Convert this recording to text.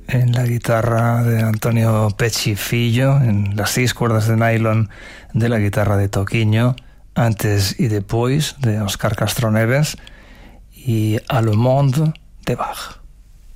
en la guitarra de Antonio Pechifillo, en las 6 cuerdas de nylon de la guitarra de Toquiño, Antes y Después de Óscar Castro Neves y A le Monde de Bach.